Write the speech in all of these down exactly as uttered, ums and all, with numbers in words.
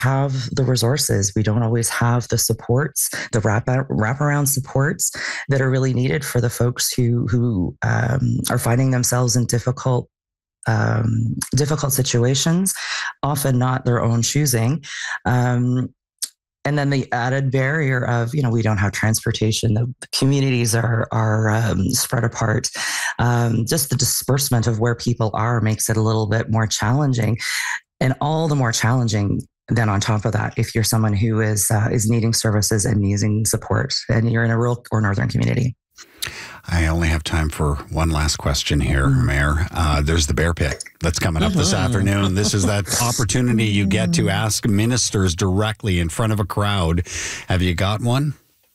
have the resources. We don't always have the supports, the wrap wraparound supports that are really needed for the folks who who um, are finding themselves in difficult um, difficult situations, often not their own choosing. Um, and then the added barrier of, you know, we don't have transportation. The communities are are um, spread apart. Um, just the disbursement of where people are makes it a little bit more challenging, and all the more challenging then on top of that, if you're someone who is uh, is needing services and needing support, and you're in a rural or northern community. I only have time for one last question here, mm-hmm. Mayor. Uh, there's the Bear Pit that's coming up mm-hmm. this afternoon. This is that opportunity you get to ask ministers directly in front of a crowd. Have you got one?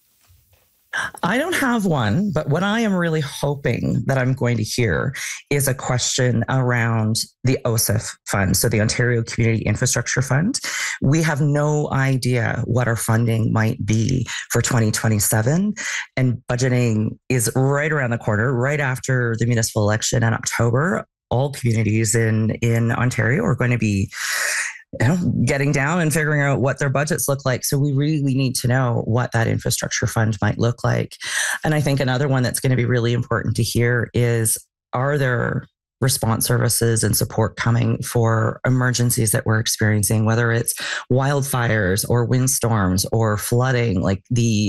I don't have one, but what I am really hoping that I'm going to hear is a question around the O S I F fund, so the Ontario Community Infrastructure Fund. We have no idea what our funding might be for twenty twenty-seven, and budgeting is right around the corner, right after the municipal election in October. All communities in, in Ontario are going to be You know, getting down and figuring out what their budgets look like. So we really need to know what that infrastructure fund might look like. And I think another one that's going to be really important to hear is, are there response services and support coming for emergencies that we're experiencing, whether it's wildfires or windstorms or flooding, like the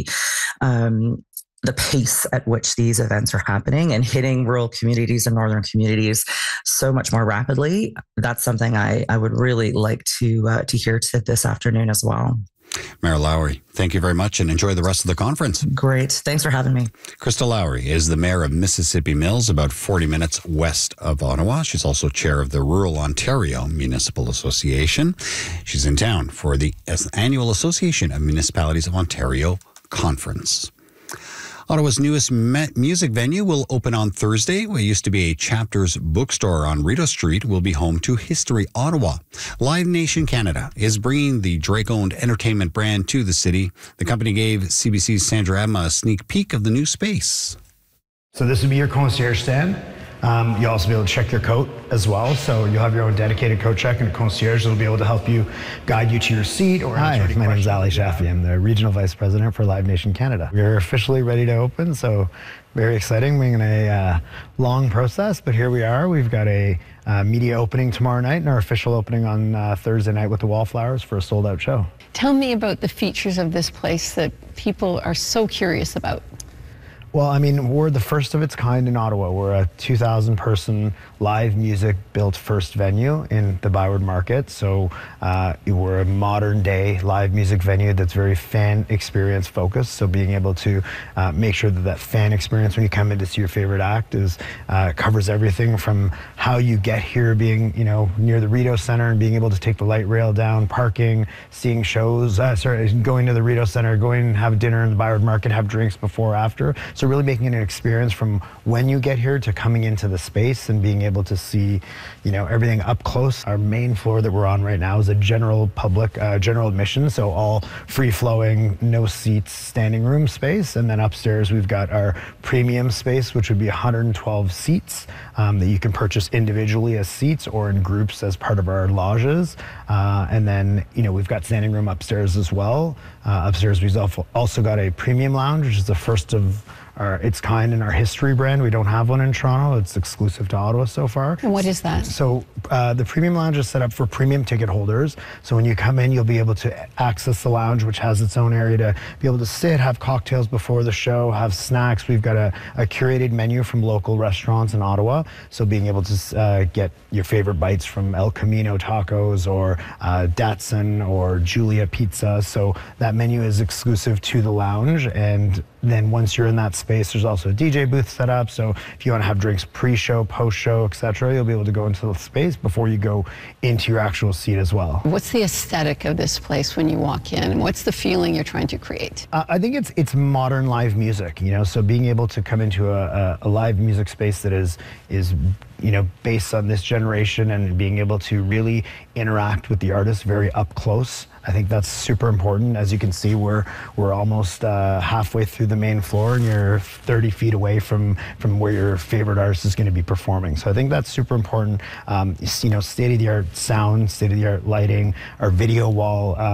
um, the pace at which these events are happening and hitting rural communities and northern communities so much more rapidly. That's something I, I would really like to uh, to hear to this afternoon as well. Mayor Lowry, thank you very much and enjoy the rest of the conference. Great. Thanks for having me. Krista Lowry is the mayor of Mississippi Mills, about forty minutes west of Ottawa. She's also chair of the Rural Ontario Municipal Association. She's in town for the annual Association of Municipalities of Ontario conference. Ottawa's newest music venue will open on Thursday. What used to be a Chapters bookstore on Rideau Street will be home to History Ottawa. Live Nation Canada is bringing the Drake-owned entertainment brand to the city. The company gave C B C's Sandra Emma a sneak peek of the new space. So this will be your concierge stand. Um, you'll also be able to check your coat as well. So you'll have your own dedicated coat check, and a concierge will be able to help you, guide you to your seat. Or Hi, my name is Ali Shafi. I'm the Regional Vice President for Live Nation Canada. We're officially ready to open, so very exciting. Being in a uh, long process, but here we are. We've got a uh, media opening tomorrow night and our official opening on uh, Thursday night with the Wallflowers for a sold-out show. Tell me about the features of this place that people are so curious about. Well, I mean, we're the first of its kind in Ottawa. We're a two thousand person live music built first venue in the Byward Market. So uh, we're a modern day live music venue that's very fan experience focused. So being able to uh, make sure that that fan experience when you come in to see your favorite act is uh, covers everything from how you get here, being, you know, near the Rideau Centre and being able to take the light rail down, parking, seeing shows, uh, sorry, going to the Rideau Centre, going and have dinner in the Byward Market, have drinks before, after. So really making it an experience from when you get here to coming into the space and being able to see, you know, everything up close. Our main floor that we're on right now is a general public, uh, general admission, so all free-flowing, no seats, standing room space. And then upstairs we've got our premium space, which would be one hundred twelve seats um, that you can purchase individually as seats or in groups as part of our lodges. Uh, and then, you know, we've got standing room upstairs as well. Uh, upstairs we've also got a premium lounge, which is the first of Our, its kind in our History brand. We don't have one in Toronto. It's exclusive to Ottawa so far. And what is that? So uh, the Premium Lounge is set up for premium ticket holders. So when you come in, you'll be able to access the lounge, which has its own area to be able to sit, have cocktails before the show, have snacks. We've got a, a curated menu from local restaurants in Ottawa. So being able to uh, get your favorite bites from El Camino Tacos or uh, Datsun or Julia Pizza. So that menu is exclusive to the lounge. And then once you're in that space, there's also a D J booth set up. So if you want to have drinks pre-show, post-show, et cetera, you'll be able to go into the space before you go into your actual seat as well. What's the aesthetic of this place when you walk in? And what's the feeling you're trying to create? Uh, I think it's it's modern live music, you know, so being able to come into a, a, a live music space that is is you know, based on this generation and being able to really interact with the artist very up close. I think that's super important. As you can see, we're we're almost uh, halfway through the main floor, and you're thirty feet away from from where your favorite artist is going to be performing. So I think that's super important. Um, you know, state of the art sound, state of the art lighting, our video wall. Uh,